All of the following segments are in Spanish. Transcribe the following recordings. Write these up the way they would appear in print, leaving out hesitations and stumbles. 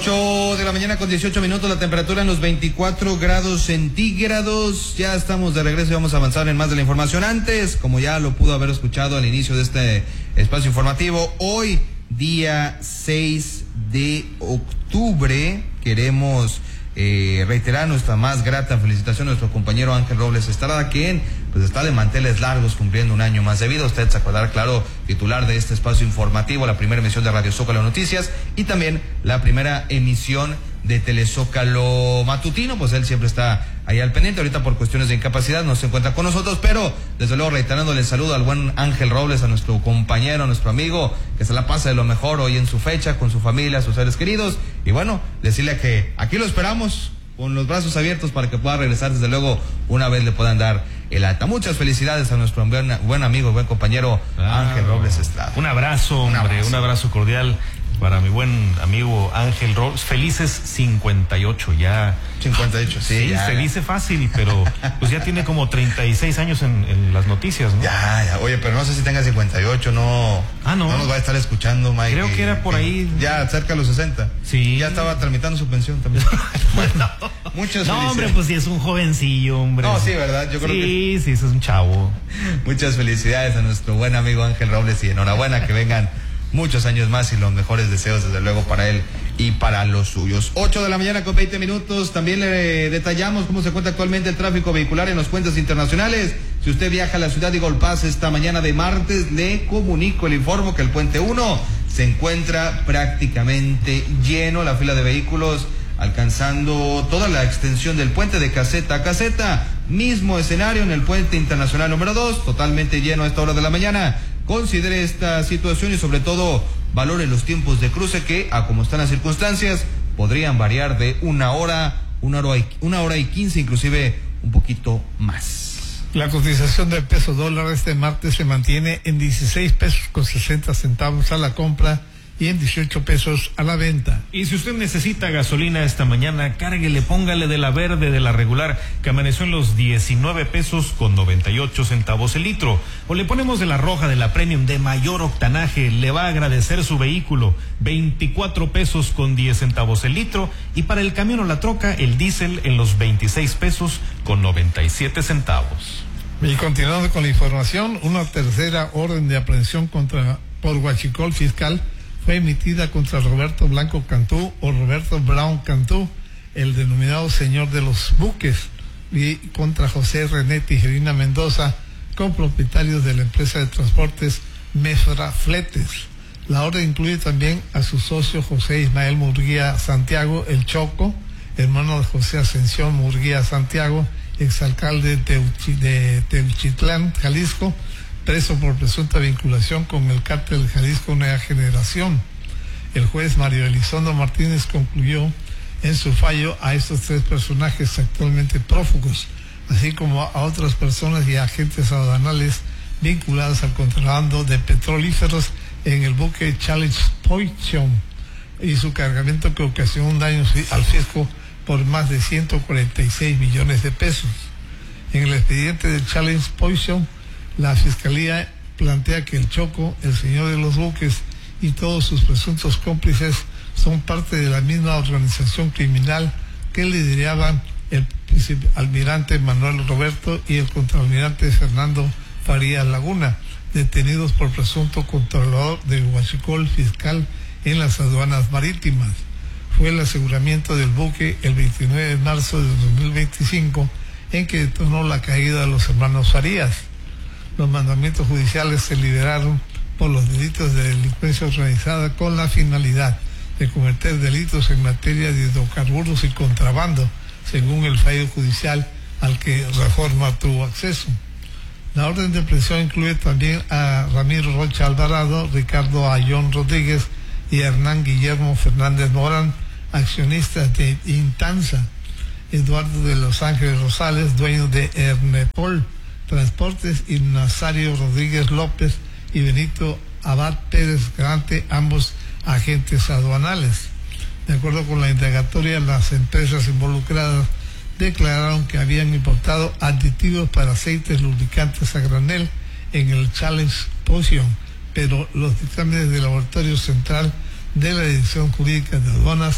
8 de la mañana con 18 minutos, la temperatura en los 24 grados centígrados. Ya estamos de regreso y vamos a avanzar en más de la información. Antes, como ya lo pudo haber escuchado al inicio de este espacio informativo, hoy, día 6 de octubre, queremos reiterar nuestra más grata felicitación a nuestro compañero Ángel Robles Estrada, quien pues está de manteles largos cumpliendo un año más de vida. Usted se acordará, claro, titular de este espacio informativo, la primera emisión de Radio Zócalo Noticias y también la primera emisión de Telezócalo Matutino. Pues él siempre está ahí al pendiente. Ahorita por cuestiones de incapacidad no se encuentra con nosotros, pero desde luego reiterándole el saludo al buen Ángel Robles, a nuestro compañero, a nuestro amigo, que se la pasa de lo mejor hoy en su fecha, con su familia, sus seres queridos. Y bueno, decirle que aquí lo esperamos con los brazos abiertos para que pueda regresar, desde luego, una vez le puedan dar el alta. Muchas felicidades a nuestro buen amigo, buen compañero Ángel Robles Estrada. Un abrazo, hombre, un abrazo cordial para mi buen amigo Ángel Robles. Felices 58 ya. 58, sí. Ya, se dice fácil, pero pues ya tiene como 36 años en las noticias, ¿no? Ya. Oye, pero no sé si tenga 58, no. No. No nos va a estar escuchando, Mike. Creo que era por ahí. Ya cerca de los 60. Sí. Ya estaba tramitando su pensión también. Bueno, muchas felicidades. No, hombre, pues sí es un jovencillo, hombre. No, sí, ¿verdad? Yo creo que sí, es un chavo. Muchas felicidades a nuestro buen amigo Ángel Robles y enhorabuena, que vengan muchos años más y los mejores deseos, desde luego, para él y para los suyos. 8 de la mañana con 20 minutos. También le detallamos cómo se encuentra actualmente el tráfico vehicular en los puentes internacionales. Si usted viaja a la ciudad de Golpaz esta mañana de martes, le comunico, le informo que el puente 1 se encuentra prácticamente lleno, la fila de vehículos alcanzando toda la extensión del puente de caseta a caseta. Mismo escenario en el puente internacional número 2, totalmente lleno a esta hora de la mañana. Considere esta situación y sobre todo valore los tiempos de cruce que, a como están las circunstancias, podrían variar de una hora y 15, inclusive un poquito más. La cotización del peso dólar este martes se mantiene en 16 pesos con 60 centavos a la compra y en 18 pesos a la venta. Y si usted necesita gasolina esta mañana, cárguele, póngale de la verde, de la regular, que amaneció en los 19 pesos con 98 centavos el litro. O le ponemos de la roja, de la premium, de mayor octanaje, le va a agradecer su vehículo, 24 pesos con 10 centavos el litro. Y para el camión o la troca, el diésel en los 26 pesos con 97 centavos. Y continuando con la información, una tercera orden de aprehensión por huachicol fiscal fue emitida contra Roberto Blanco Cantú o Roberto Brown Cantú, el denominado señor de los buques, y contra José René Tijerina Mendoza, copropietarios de la empresa de transportes Mesra Fletes. La orden incluye también a su socio José Ismael Murguía Santiago, el Choco, hermano de José Ascensión Murguía Santiago, exalcalde de Teuchitlán, Jalisco, preso por presunta vinculación con el cártel Jalisco Nueva Generación. El juez Mario Elizondo Martínez concluyó en su fallo a estos tres personajes actualmente prófugos, así como a otras personas y agentes aduanales vinculados al contrabando de petrolíferos en el buque Challenge Poison y su cargamento, que ocasionó un daño al fisco por más de 146 millones de pesos. En el expediente del Challenge Poison, la Fiscalía plantea que el Choco, el señor de los buques y todos sus presuntos cómplices son parte de la misma organización criminal que lideraban el almirante Manuel Roberto y el contraalmirante Fernando Farías Laguna, detenidos por presunto controlador de huachicol fiscal en las aduanas marítimas. Fue el aseguramiento del buque el 29 de marzo de 2025 en que detonó la caída de los hermanos Farías. Los mandamientos judiciales se liberaron por los delitos de delincuencia organizada con la finalidad de cometer delitos en materia de hidrocarburos y contrabando, según el fallo judicial al que Reforma tuvo acceso. La orden de prisión incluye también a Ramiro Rocha Alvarado, Ricardo Ayón Rodríguez y Hernán Guillermo Fernández Morán, accionistas de Intanza, Eduardo de Los Ángeles Rosales, dueño de Ernepol Transportes, y Nazario Rodríguez López y Benito Abad Pérez Grante, ambos agentes aduanales. De acuerdo con la indagatoria, las empresas involucradas declararon que habían importado aditivos para aceites lubricantes a granel en el Challenge Potion, pero los dictámenes del Laboratorio Central de la Dirección Jurídica de Aduanas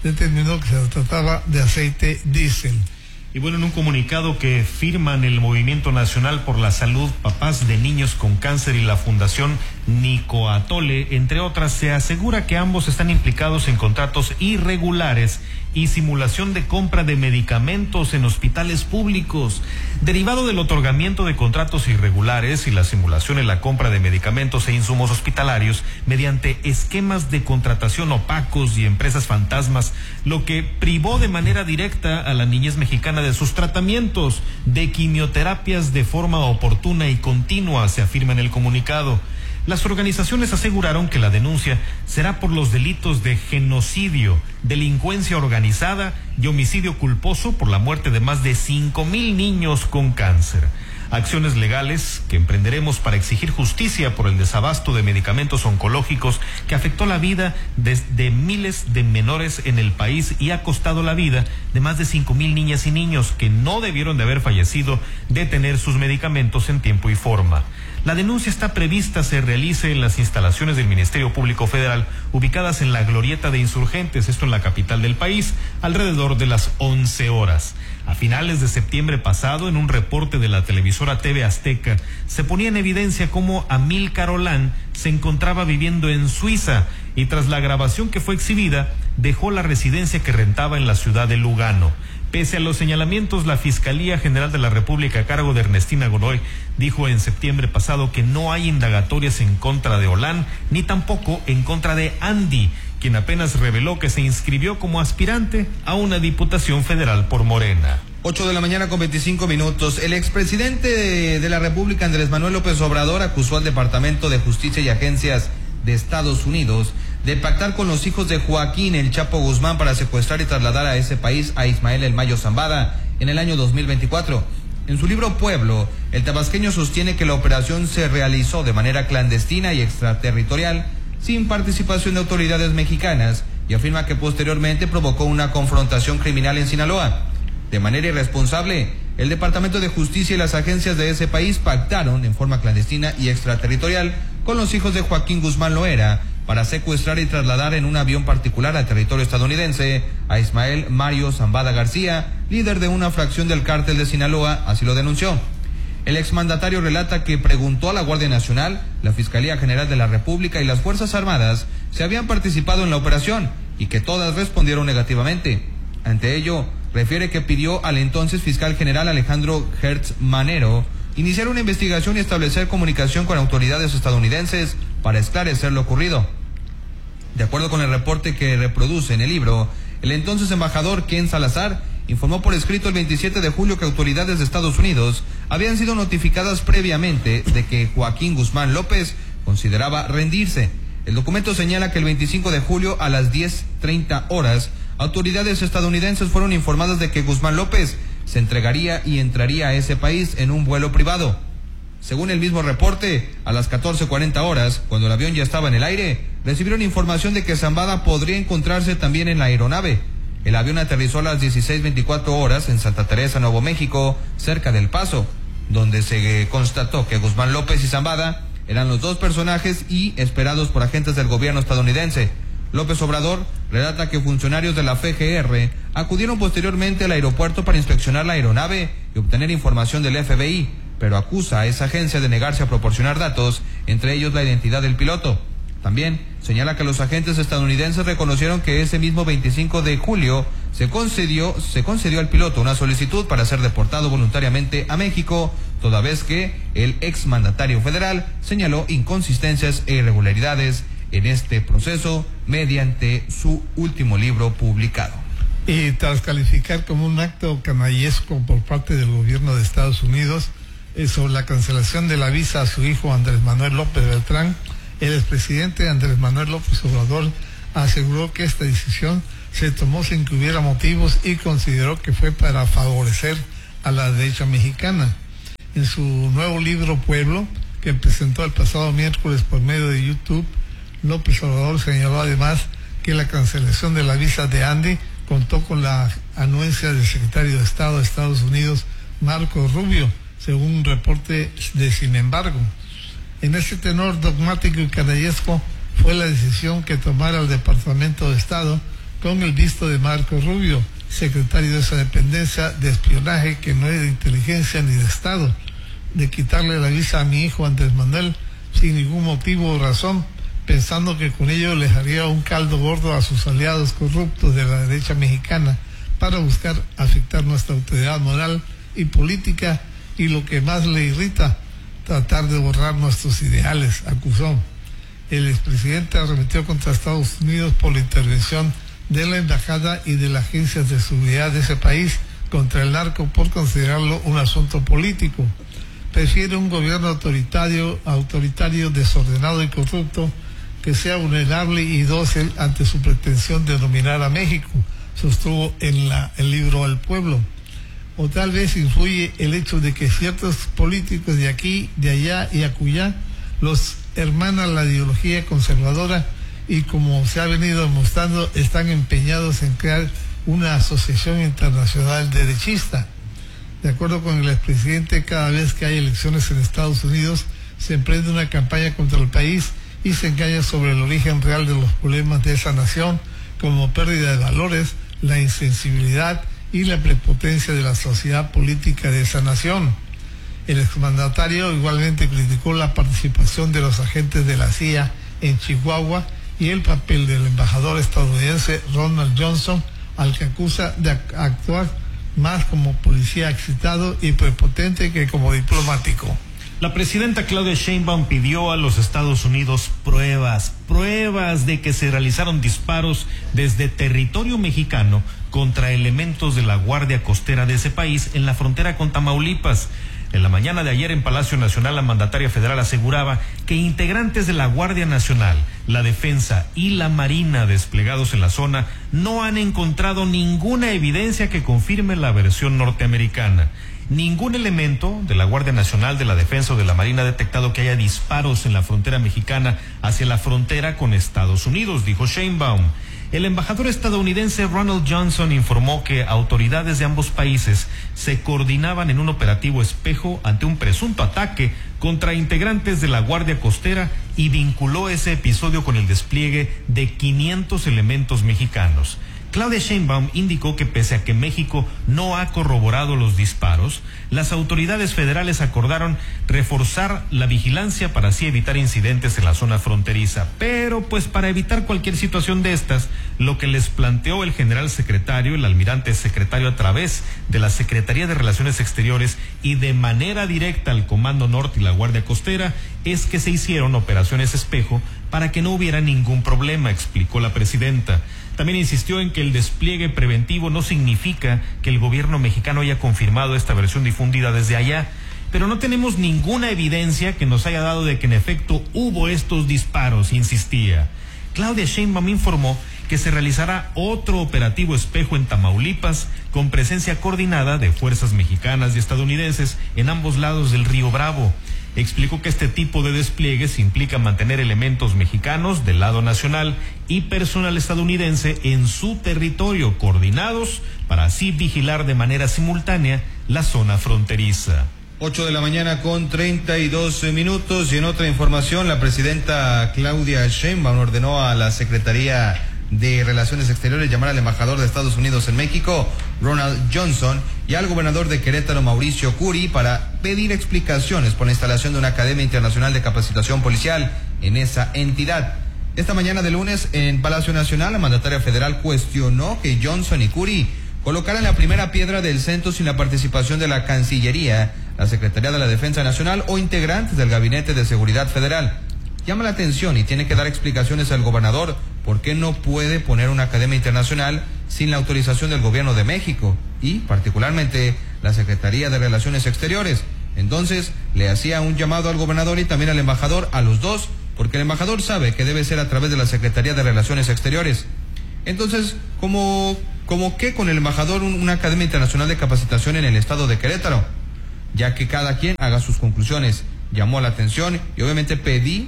determinó que se trataba de aceite diésel. Y bueno, en un comunicado que firman el Movimiento Nacional por la Salud, papás de niños con cáncer y la Fundación Nico Atole, entre otras, se asegura que ambos están implicados en contratos irregulares y simulación de compra de medicamentos en hospitales públicos. Derivado del otorgamiento de contratos irregulares y la simulación en la compra de medicamentos e insumos hospitalarios mediante esquemas de contratación opacos y empresas fantasmas, lo que privó de manera directa a la niñez mexicana de sus tratamientos de quimioterapias de forma oportuna y continua, se afirma en el comunicado. Las organizaciones aseguraron que la denuncia será por los delitos de genocidio, delincuencia organizada y homicidio culposo por la muerte de más de 5,000 niños con cáncer. Acciones legales que emprenderemos para exigir justicia por el desabasto de medicamentos oncológicos que afectó la vida de miles de menores en el país y ha costado la vida de más de 5,000 niñas y niños que no debieron de haber fallecido de tener sus medicamentos en tiempo y forma. La denuncia está prevista se realice en las instalaciones del Ministerio Público Federal, ubicadas en la Glorieta de Insurgentes, esto en la capital del país, alrededor de las 11 horas. A finales de septiembre pasado, en un reporte de la televisora TV Azteca, se ponía en evidencia cómo Amílcar Olán se encontraba viviendo en Suiza y tras la grabación que fue exhibida, dejó la residencia que rentaba en la ciudad de Lugano. Pese a los señalamientos, la Fiscalía General de la República a cargo de Ernestina Godoy dijo en septiembre pasado que no hay indagatorias en contra de Olán ni tampoco en contra de Andy, quien apenas reveló que se inscribió como aspirante a una diputación federal por Morena. 8 de la mañana con 25 minutos. El expresidente de la República, Andrés Manuel López Obrador, acusó al Departamento de Justicia y agencias de Estados Unidos de pactar con los hijos de Joaquín El Chapo Guzmán para secuestrar y trasladar a ese país a Ismael El Mayo Zambada en el año 2024. En su libro Pueblo, el tabasqueño sostiene que la operación se realizó de manera clandestina y extraterritorial, sin participación de autoridades mexicanas, y afirma que posteriormente provocó una confrontación criminal en Sinaloa. De manera irresponsable, el Departamento de Justicia y las agencias de ese país pactaron en forma clandestina y extraterritorial con los hijos de Joaquín Guzmán Loera para secuestrar y trasladar en un avión particular a territorio estadounidense a Ismael Mario Zambada García, líder de una fracción del cártel de Sinaloa, así lo denunció. El exmandatario relata que preguntó a la Guardia Nacional, la Fiscalía General de la República y las Fuerzas Armadas si habían participado en la operación y que todas respondieron negativamente. Ante ello, refiere que pidió al entonces fiscal general Alejandro Gertz Manero iniciar una investigación y establecer comunicación con autoridades estadounidenses para esclarecer lo ocurrido. De acuerdo con el reporte que reproduce en el libro, el entonces embajador Ken Salazar informó por escrito el 27 de julio que autoridades de Estados Unidos habían sido notificadas previamente de que Joaquín Guzmán López consideraba rendirse. El documento señala que el 25 de julio a las 10:30 horas, autoridades estadounidenses fueron informadas de que Guzmán López se entregaría y entraría a ese país en un vuelo privado. Según el mismo reporte, a las 14:40 horas, cuando el avión ya estaba en el aire, recibieron información de que Zambada podría encontrarse también en la aeronave. El avión aterrizó a las 16:24 horas en Santa Teresa, Nuevo México, cerca del Paso, donde se constató que Guzmán López y Zambada eran los dos personajes y esperados por agentes del gobierno estadounidense. López Obrador relata que funcionarios de la FGR acudieron posteriormente al aeropuerto para inspeccionar la aeronave y obtener información del FBI, pero acusa a esa agencia de negarse a proporcionar datos, entre ellos la identidad del piloto. También señala que los agentes estadounidenses reconocieron que ese mismo 25 de julio se concedió al piloto una solicitud para ser deportado voluntariamente a México, toda vez que el exmandatario federal señaló inconsistencias e irregularidades en este proceso mediante su último libro publicado. Y tras calificar como un acto canallesco por parte del gobierno de Estados Unidos sobre la cancelación de la visa a su hijo Andrés Manuel López Beltrán, el expresidente Andrés Manuel López Obrador aseguró que esta decisión se tomó sin que hubiera motivos y consideró que fue para favorecer a la derecha mexicana. En su nuevo libro Pueblo, que presentó el pasado miércoles por medio de YouTube, López Obrador señaló además que la cancelación de la visa de Andy contó con la anuencia del secretario de Estado de Estados Unidos, Marco Rubio, según un reporte de Sin embargo. En ese tenor dogmático y canallesco fue la decisión que tomara el Departamento de Estado con el visto de Marco Rubio, secretario de esa dependencia de espionaje que no es de inteligencia ni de Estado, de quitarle la visa a mi hijo Andrés Manuel sin ningún motivo o razón, pensando que con ello les haría un caldo gordo a sus aliados corruptos de la derecha mexicana para buscar afectar nuestra autoridad moral y política, y lo que más le irrita, tratar de borrar nuestros ideales, acusó. El expresidente arremetió contra Estados Unidos por la intervención de la embajada y de las agencias de seguridad de ese país contra el narco por considerarlo un asunto político. Prefiere un gobierno autoritario, desordenado y corrupto, que sea vulnerable y dócil ante su pretensión de dominar a México, sostuvo en el libro El Pueblo. O tal vez influye el hecho de que ciertos políticos de aquí, de allá y acullá los hermana la ideología conservadora, y como se ha venido demostrando, están empeñados en crear una asociación internacional derechista. De acuerdo con el expresidente, cada vez que hay elecciones en Estados Unidos se emprende una campaña contra el país y se engaña sobre el origen real de los problemas de esa nación, como pérdida de valores, la insensibilidad y la prepotencia de la sociedad política de esa nación. El exmandatario igualmente criticó la participación de los agentes de la CIA en Chihuahua y el papel del embajador estadounidense Ronald Johnson, al que acusa de actuar más como policía excitado y prepotente que como diplomático. La presidenta Claudia Sheinbaum pidió a los Estados Unidos pruebas de que se realizaron disparos desde territorio mexicano contra elementos de la Guardia Costera de ese país en la frontera con Tamaulipas. En la mañana de ayer en Palacio Nacional, la mandataria federal aseguraba que integrantes de la Guardia Nacional, la Defensa y la Marina desplegados en la zona no han encontrado ninguna evidencia que confirme la versión norteamericana. Ningún elemento de la Guardia Nacional, de la Defensa o de la Marina ha detectado que haya disparos en la frontera mexicana hacia la frontera con Estados Unidos, dijo Sheinbaum. El embajador estadounidense Ronald Johnson informó que autoridades de ambos países se coordinaban en un operativo espejo ante un presunto ataque contra integrantes de la Guardia Costera y vinculó ese episodio con el despliegue de 500 elementos mexicanos. Claudia Sheinbaum indicó que pese a que México no ha corroborado los disparos, las autoridades federales acordaron reforzar la vigilancia para así evitar incidentes en la zona fronteriza. Pero pues para evitar cualquier situación de estas, lo que les planteó el general secretario, el almirante secretario, a través de la Secretaría de Relaciones Exteriores y de manera directa al Comando Norte y la Guardia Costera, es que se hicieron operaciones espejo para que no hubiera ningún problema, explicó la presidenta. También insistió en que el despliegue preventivo no significa que el gobierno mexicano haya confirmado esta versión difundida desde allá, pero no tenemos ninguna evidencia que nos haya dado de que en efecto hubo estos disparos, insistía. Claudia Sheinbaum informó que se realizará otro operativo espejo en Tamaulipas con presencia coordinada de fuerzas mexicanas y estadounidenses en ambos lados del río Bravo. Explicó que este tipo de despliegues implica mantener elementos mexicanos del lado nacional y personal estadounidense en su territorio coordinados para así vigilar de manera simultánea la zona fronteriza. 8 de la mañana con 32 minutos y en otra información, la presidenta Claudia Sheinbaum ordenó a la Secretaría de Relaciones Exteriores llamar al embajador de Estados Unidos en México, Ronald Johnson, y al gobernador de Querétaro, Mauricio Curi, para pedir explicaciones por la instalación de una Academia Internacional de Capacitación Policial en esa entidad. Esta mañana de lunes en Palacio Nacional, la mandataria federal cuestionó que Johnson y Curi colocaran la primera piedra del centro sin la participación de la Cancillería, la Secretaría de la Defensa Nacional o integrantes del Gabinete de Seguridad Federal. Llama la atención y tiene que dar explicaciones al gobernador por qué no puede poner una academia internacional sin la autorización del gobierno de México y particularmente la Secretaría de Relaciones Exteriores. Entonces le hacía un llamado al gobernador y también al embajador, a los dos, porque el embajador sabe que debe ser a través de la Secretaría de Relaciones Exteriores. Entonces, ¿cómo qué con el embajador una academia internacional de capacitación en el estado de Querétaro? Ya que cada quien haga sus conclusiones. Llamó la atención y obviamente pedí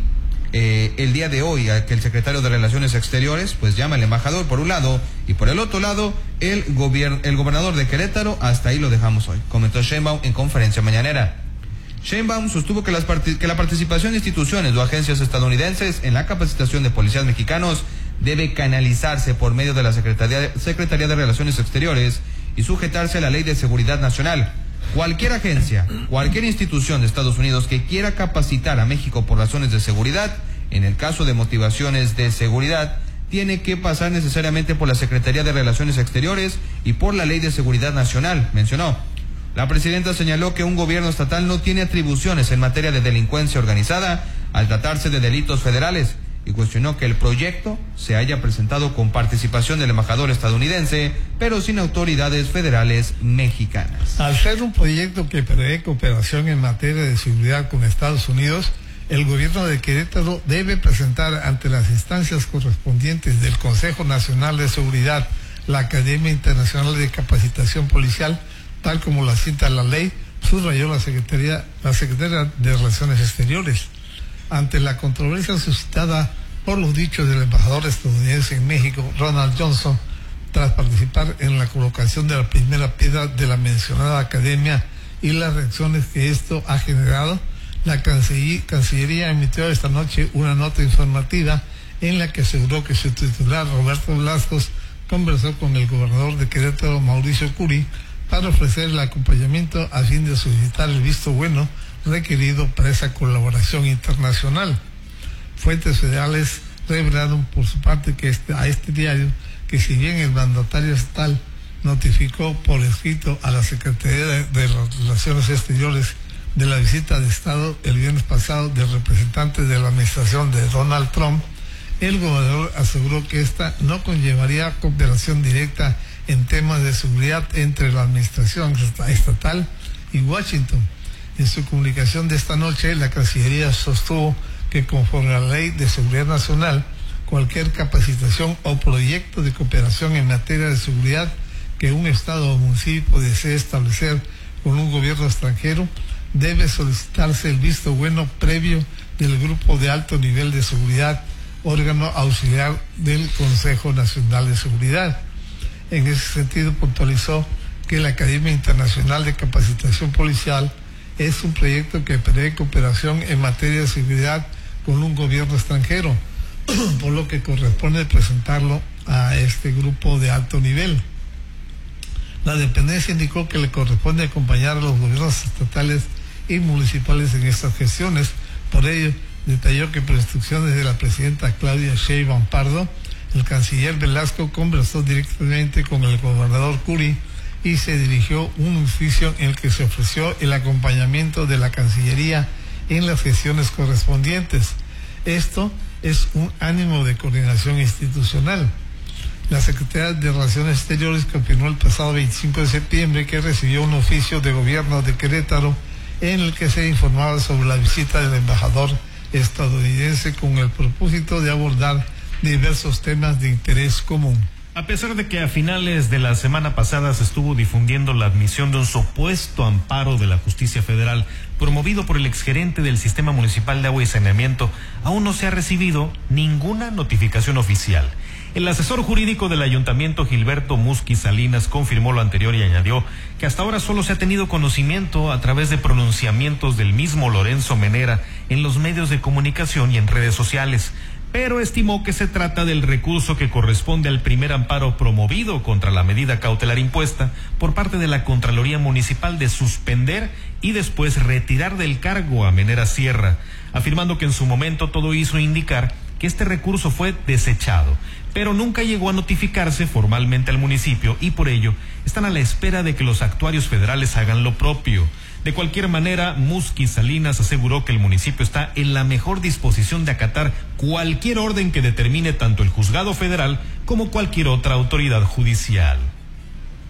el día de hoy a que el secretario de Relaciones Exteriores pues llame al embajador por un lado y por el otro lado el gobernador de Querétaro. Hasta ahí lo dejamos hoy, comentó Sheinbaum en conferencia mañanera. Sheinbaum sostuvo que la participación de instituciones o agencias estadounidenses en la capacitación de policías mexicanos debe canalizarse por medio de la Secretaría de Relaciones Exteriores y sujetarse a la Ley de Seguridad Nacional. Cualquier agencia, cualquier institución de Estados Unidos que quiera capacitar a México por razones de seguridad, en el caso de motivaciones de seguridad, tiene que pasar necesariamente por la Secretaría de Relaciones Exteriores y por la Ley de Seguridad Nacional, mencionó. La presidenta señaló que un gobierno estatal no tiene atribuciones en materia de delincuencia organizada al tratarse de delitos federales y cuestionó que el proyecto se haya presentado con participación del embajador estadounidense, pero sin autoridades federales mexicanas. Al ser un proyecto que prevé cooperación en materia de seguridad con Estados Unidos, el gobierno de Querétaro debe presentar ante las instancias correspondientes del Consejo Nacional de Seguridad, la Academia Internacional de Capacitación Policial, tal como la cita la ley, subrayó la Secretaría de Relaciones Exteriores. Ante la controversia suscitada por los dichos del embajador estadounidense en México, Ronald Johnson, tras participar en la colocación de la primera piedra de la mencionada academia y las reacciones que esto ha generado, la Cancillería emitió esta noche una nota informativa en la que aseguró que su titular, Roberto Blascos, conversó con el gobernador de Querétaro, Mauricio Curi, para ofrecer el acompañamiento a fin de solicitar el visto bueno requerido para esa colaboración internacional. Fuentes federales revelaron por su parte que a este diario que si bien el mandatario estatal notificó por escrito a la Secretaría de Relaciones Exteriores de la visita de Estado el viernes pasado del representante de la administración de Donald Trump, el gobernador aseguró que esta no conllevaría cooperación directa en temas de seguridad entre la administración estatal y Washington. En su comunicación de esta noche, la Cancillería sostuvo que conforme a la Ley de Seguridad Nacional, cualquier capacitación o proyecto de cooperación en materia de seguridad que un Estado o municipio desee establecer con un gobierno extranjero, debe solicitarse el visto bueno previo del Grupo de Alto Nivel de Seguridad, órgano auxiliar del Consejo Nacional de Seguridad. En ese sentido, puntualizó que la Academia Internacional de Capacitación Policial es un proyecto que prevé cooperación en materia de seguridad con un gobierno extranjero, por lo que corresponde presentarlo a este grupo de alto nivel. La dependencia indicó que le corresponde acompañar a los gobiernos estatales y municipales en estas gestiones. Por ello, detalló que por instrucciones de la presidenta Claudia Sheinbaum Pardo, el canciller Velasco conversó directamente con el gobernador Curi y se dirigió un oficio en el que se ofreció el acompañamiento de la Cancillería en las gestiones correspondientes. Esto es un ánimo de coordinación institucional. La Secretaría de Relaciones Exteriores confirmó el pasado 25 de septiembre que recibió un oficio de gobierno de Querétaro en el que se informaba sobre la visita del embajador estadounidense con el propósito de abordar diversos temas de interés común. A pesar de que a finales de la semana pasada se estuvo difundiendo la admisión de un supuesto amparo de la Justicia Federal promovido por el exgerente del Sistema Municipal de Agua y Saneamiento, aún no se ha recibido ninguna notificación oficial. El asesor jurídico del Ayuntamiento, Gilberto Musqui Salinas, confirmó lo anterior y añadió que hasta ahora solo se ha tenido conocimiento a través de pronunciamientos del mismo Lorenzo Menera en los medios de comunicación y en redes sociales, pero estimó que se trata del recurso que corresponde al primer amparo promovido contra la medida cautelar impuesta por parte de la Contraloría Municipal de suspender y después retirar del cargo a Menera Sierra, afirmando que en su momento todo hizo indicar que este recurso fue desechado, pero nunca llegó a notificarse formalmente al municipio y por ello están a la espera de que los actuarios federales hagan lo propio. De cualquier manera, Musqui Salinas aseguró que el municipio está en la mejor disposición de acatar cualquier orden que determine tanto el juzgado federal como cualquier otra autoridad judicial.